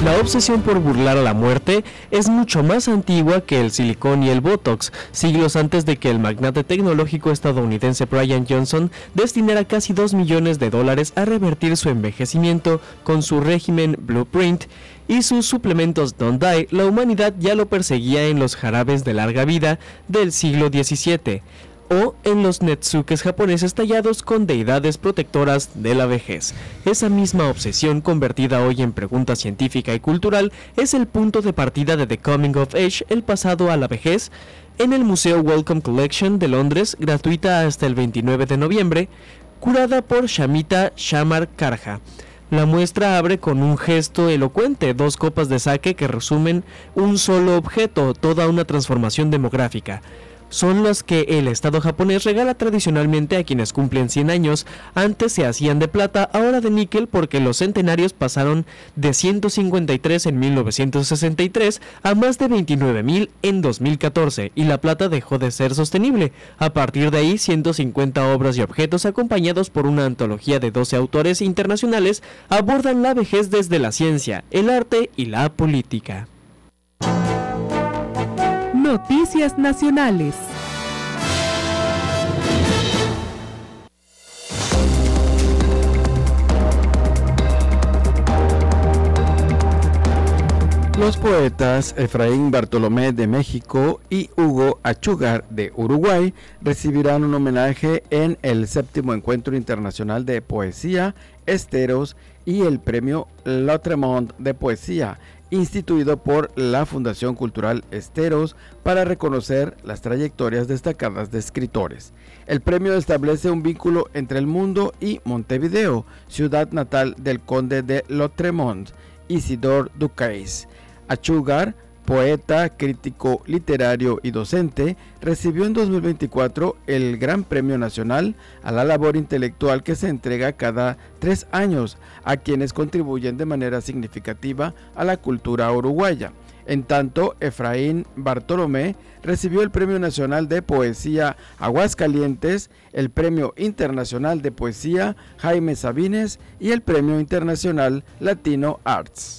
La obsesión por burlar a la muerte es mucho más antigua que el silicón y el botox, siglos antes de que el magnate tecnológico estadounidense Brian Johnson destinara casi $2 millones a revertir su envejecimiento con su régimen Blueprint y sus suplementos Don't Die. La humanidad ya lo perseguía en los jarabes de larga vida del siglo XVII o en los netsukes japoneses tallados con deidades protectoras de la vejez. Esa misma obsesión, convertida hoy en pregunta científica y cultural, es el punto de partida de The Coming of Age, el pasado a la vejez, en el Museo Wellcome Collection de Londres, gratuita hasta el 29 de noviembre, curada por Shamita Shamar Karja. La muestra abre con un gesto elocuente, 2 copas de sake que resumen un solo objeto, toda una transformación demográfica. Son las que el Estado japonés regala tradicionalmente a quienes cumplen 100 años. Antes se hacían de plata, ahora de níquel, porque los centenarios pasaron de 153 en 1963 a más de 29,000 en 2014 y la plata dejó de ser sostenible. A partir de ahí, 150 obras y objetos acompañados por una antología de 12 autores internacionales abordan la vejez desde la ciencia, el arte y la política. Noticias nacionales. Los poetas Efraín Bartolomé de México y Hugo Achúcar de Uruguay recibirán un homenaje en el 7º Encuentro Internacional de Poesía Esteros y el Premio Latremont de Poesía, instituido por la Fundación Cultural Esteros para reconocer las trayectorias destacadas de escritores. El premio establece un vínculo entre el mundo y Montevideo, ciudad natal del conde de Latremont, Isidore Ducais. Achúcar, poeta, crítico literario y docente, recibió en 2024 el Gran Premio Nacional a la labor intelectual que se entrega cada 3 años a quienes contribuyen de manera significativa a la cultura uruguaya. En tanto, Efraín Bartolomé recibió el Premio Nacional de Poesía Aguascalientes, el Premio Internacional de Poesía Jaime Sabines y el Premio Internacional Latino Arts.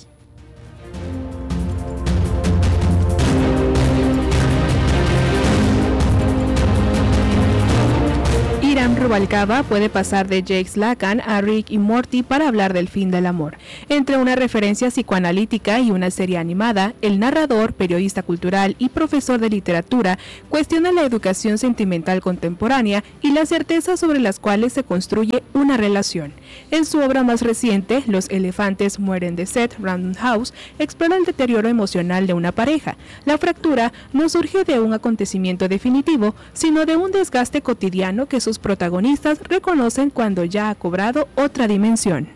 Hiram Rubalcaba puede pasar de Jake Lacan a Rick y Morty para hablar del fin del amor. Entre una referencia psicoanalítica y una serie animada, el narrador, periodista cultural y profesor de literatura cuestiona la educación sentimental contemporánea y la certeza sobre las cuales se construye una relación. En su obra más reciente, Los elefantes mueren de sed, Random House, explora el deterioro emocional de una pareja. La fractura no surge de un acontecimiento definitivo, sino de un desgaste cotidiano que sus protagonistas reconocen cuando ya ha cobrado otra dimensión.